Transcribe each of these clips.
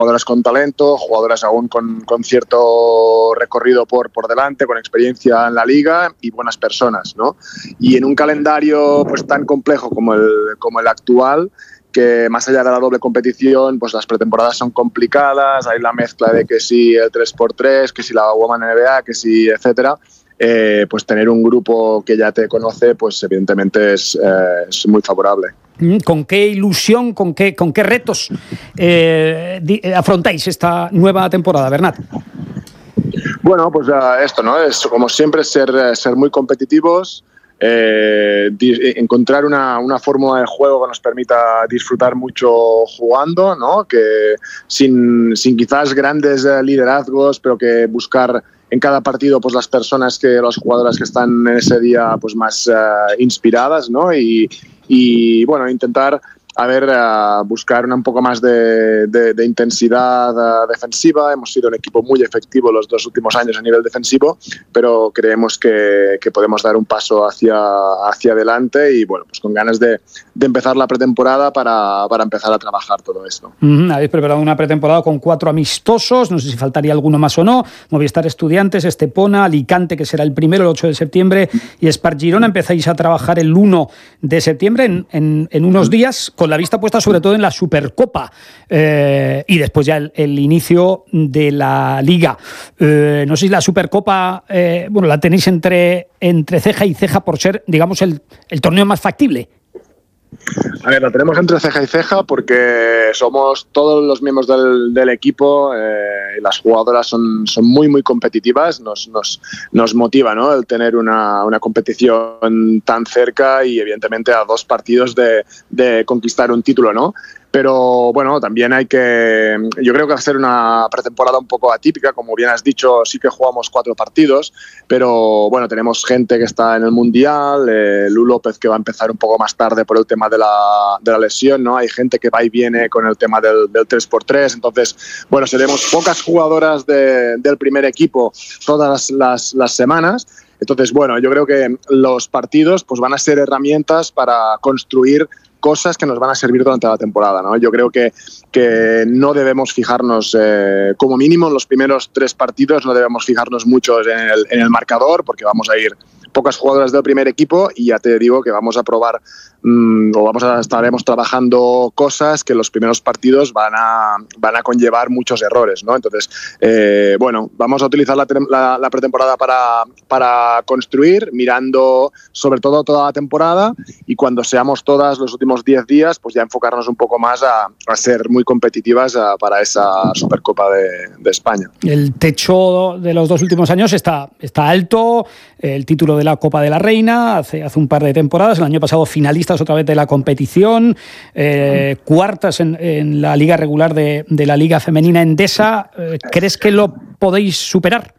jugadoras con talento, jugadoras aún con cierto recorrido por delante, con experiencia en la liga y buenas personas, ¿no? Y en un calendario pues tan complejo como el actual, que más allá de la doble competición, pues las pretemporadas son complicadas, hay la mezcla de que si el 3x3, que si la Women NBA, que si etcétera, pues tener un grupo que ya te conoce, pues evidentemente es muy favorable. ¿Con qué ilusión, con qué retos afrontáis esta nueva temporada, Bernat? Bueno, pues esto, ¿no? Es como siempre ser muy competitivos, encontrar una fórmula de juego que nos permita disfrutar mucho jugando, ¿no? Que sin quizás grandes liderazgos, pero que buscar en cada partido pues las jugadoras que están en ese día pues más inspiradas, ¿no? Y bueno, intentar buscar un poco más de intensidad defensiva. Hemos sido un equipo muy efectivo los 2 últimos años a nivel defensivo, pero creemos que podemos dar un paso hacia adelante y bueno, pues con ganas de empezar la pretemporada para empezar a trabajar todo esto. Habéis preparado una pretemporada con 4 amistosos, no sé si faltaría alguno más o no. Movistar Estudiantes, Estepona, Alicante, que será el primero, el 8 de septiembre, y Spark Girona. Empezáis a trabajar el 1 de septiembre en unos días, con la vista puesta sobre todo en la Supercopa y después ya el inicio de la Liga. No sé si la Supercopa la tenéis entre ceja y ceja por ser, digamos, el torneo más factible. A ver, la tenemos entre ceja y ceja porque somos todos los miembros del equipo y las jugadoras son muy, muy competitivas. Nos motiva, ¿no?, el tener una competición tan cerca y evidentemente a 2 partidos de conquistar un título, ¿no? Pero bueno, también yo creo que va a ser una pretemporada un poco atípica, como bien has dicho, sí que jugamos 4 partidos, pero bueno, tenemos gente que está en el Mundial, Lu López que va a empezar un poco más tarde por el tema de la lesión, ¿no? Hay gente que va y viene con el tema del 3x3, entonces, bueno, seremos pocas jugadoras del primer equipo todas las semanas. Entonces, bueno, yo creo que los partidos pues van a ser herramientas para construir cosas que nos van a servir durante la temporada, ¿no? Yo creo que no debemos fijarnos, como mínimo en los primeros 3 partidos, no debemos fijarnos mucho en el marcador, porque vamos a ir pocas jugadoras del primer equipo y ya te digo que vamos a probar estaremos trabajando cosas que en los primeros partidos van a conllevar muchos errores, ¿no? Entonces, bueno, vamos a utilizar la pretemporada para construir, mirando sobre todo toda la temporada, y cuando seamos todas los últimos 10 días, pues ya enfocarnos un poco más a ser muy competitivas para esa Supercopa de España. El techo de los 2 últimos años está alto, el título de la Copa de la Reina hace un par de temporadas, el año pasado finalistas otra vez de la competición, cuartas en la liga regular de la Liga Femenina Endesa. ¿Crees que lo podéis superar?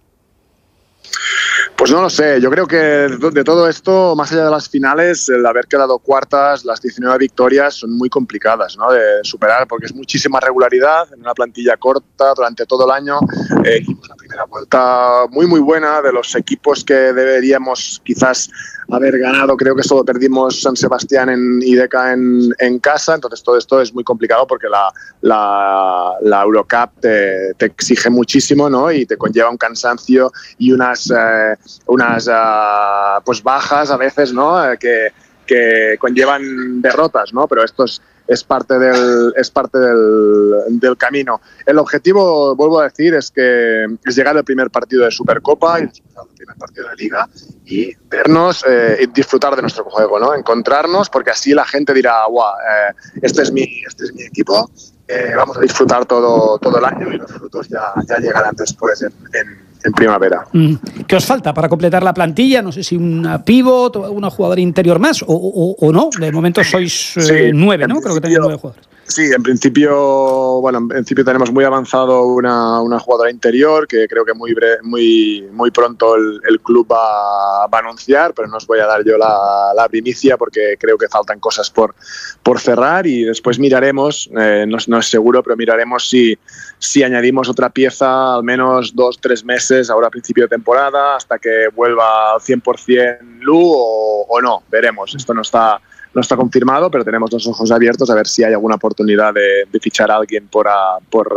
Pues no lo sé, yo creo que de todo esto, más allá de las finales, el haber quedado cuartas, las 19 victorias son muy complicadas, ¿no?, de superar, porque es muchísima regularidad en una plantilla corta durante todo el año. Hicimos la primera vuelta muy muy buena, de los equipos que deberíamos quizás haber ganado. Creo que solo perdimos San Sebastián y IDECA en casa, entonces todo esto es muy complicado porque la Eurocup te exige muchísimo, ¿no?, y te conlleva un cansancio y unas pues bajas a veces, ¿no?, que conllevan derrotas, ¿no?, pero esto es parte del camino. El objetivo, vuelvo a decir, es llegar al primer partido de Supercopa y al primer partido de Liga y vernos y disfrutar de nuestro juego, ¿no?, encontrarnos, porque así la gente dirá, guau, este es mi equipo, vamos a disfrutar todo el año y los frutos ya llegarán después en primavera. ¿Qué os falta para completar la plantilla? No sé si una pivot o una jugadora interior más o no. De momento sois 9, ¿no? Creo que tenéis 9 jugadores. Sí, en principio tenemos muy avanzado una jugadora interior que creo que muy pronto el club va a anunciar, pero no os voy a dar yo la primicia porque creo que faltan cosas por cerrar, y después miraremos, no es seguro, pero miraremos si añadimos otra pieza al menos 2-3 meses ahora a principio de temporada hasta que vuelva al 100% Lu o no, veremos. Esto no está está confirmado, pero tenemos los ojos abiertos a ver si hay alguna oportunidad de fichar a alguien por